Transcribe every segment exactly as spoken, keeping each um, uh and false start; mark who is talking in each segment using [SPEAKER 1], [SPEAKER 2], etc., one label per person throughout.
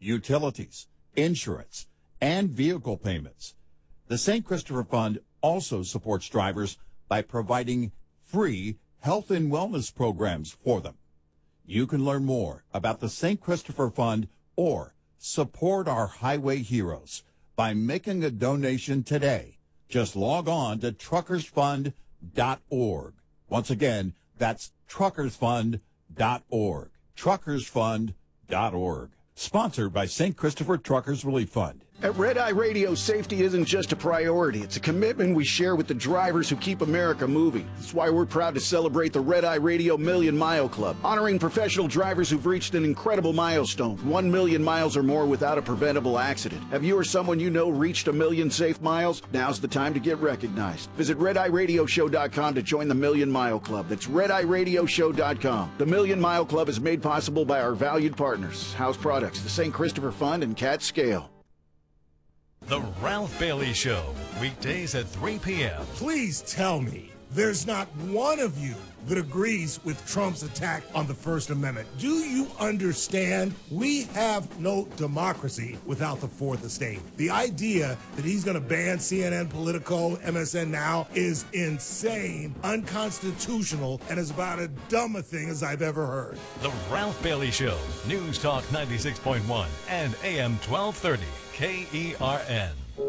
[SPEAKER 1] utilities, insurance, and vehicle payments. The Saint Christopher Fund also supports drivers by providing free health and wellness programs for them. You can learn more about the Saint Christopher Fund or support our highway heroes by making a donation today. Just log on to truckers fund dot org. Once again, that's truckers fund dot org. truckers fund dot org. Sponsored by Saint Christopher Truckers Relief Fund.
[SPEAKER 2] At Red Eye Radio, safety isn't just a priority. It's a commitment we share with the drivers who keep America moving. That's why we're proud to celebrate the Red Eye Radio Million Mile Club, honoring professional drivers who've reached an incredible milestone, one million miles or more without a preventable accident. Have you or someone you know reached a million safe miles? Now's the time to get recognized. Visit red eye radio show dot com to join the Million Mile Club. That's red eye radio show dot com. The Million Mile Club is made possible by our valued partners, House Products, the Saint Christopher Fund, and Cat Scale.
[SPEAKER 3] The Ralph Bailey Show, weekdays at three p.m.
[SPEAKER 4] Please tell me there's not one of you that agrees with Trump's attack on the First Amendment. Do you understand? We have no democracy without the Fourth Estate. The idea that he's going to ban C N N, Politico, M S N Now is insane, unconstitutional, and is about as dumb a thing as I've ever heard.
[SPEAKER 3] The Ralph Bailey Show, News Talk ninety-six point one and A M twelve thirty, K E R N.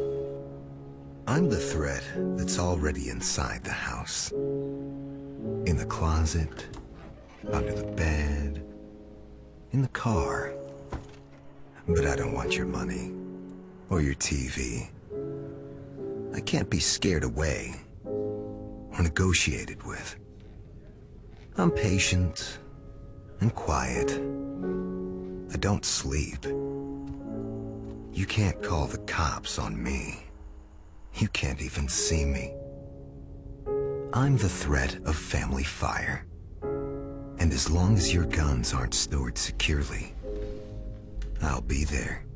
[SPEAKER 5] I'm the threat that's already inside the house. In the closet, under the bed, in the car. But I don't want your money or your T V. I can't be scared away or negotiated with. I'm patient and quiet. I don't sleep. You can't call the cops on me. You can't even see me. I'm the threat of family fire. And as long as your guns aren't stored securely, I'll be there.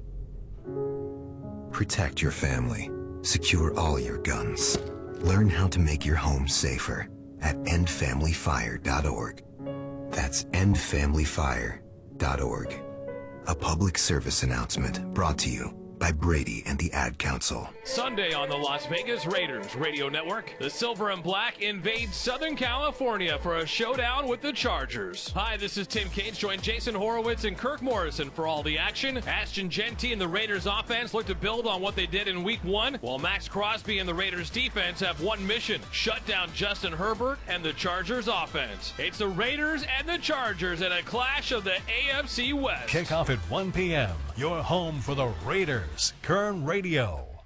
[SPEAKER 5] Protect your family. Secure all your guns. Learn how to make your home safer at end family fire dot org. That's end family fire dot org. A public service announcement brought to you by Brady and the Ad Council.
[SPEAKER 6] Sunday on the Las Vegas Raiders Radio Network, the Silver and Black invade Southern California for a showdown with the Chargers. Hi, this is Tim Cates. Join Jason Horowitz and Kirk Morrison for all the action. Ashton Genty and the Raiders offense look to build on what they did in week one, while Max Crosby and the Raiders defense have one mission: shut down Justin Herbert and the Chargers offense. It's the Raiders and the Chargers in a clash of the A F C West.
[SPEAKER 3] Kickoff at one p.m. Your home for the Raiders. Kern Radio.